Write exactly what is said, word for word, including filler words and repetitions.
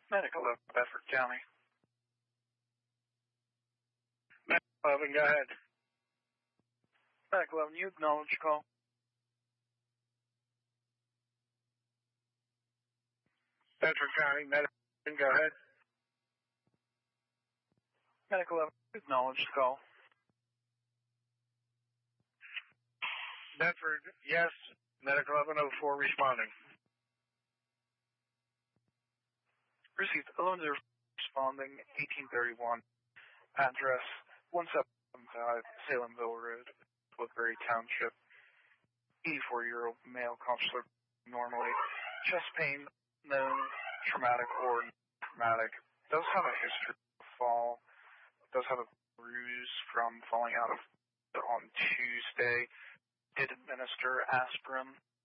Medical of Bedford County. Medical eleven, go ahead. Medical eleven, you acknowledge call. Bedford County, Medical eleven, go ahead. Medical eleven, you acknowledge call. Bedford, yes. Medical eleven oh four responding. Received eleven zero responding, eighteen thirty-one. Address one seven five Salemville Road, Woodbury Township. eighty-four-year-old male consular normally. Chest pain, known traumatic or traumatic. Does have a history of fall. Does have a bruise from falling out of on Tuesday. Did administer aspirin.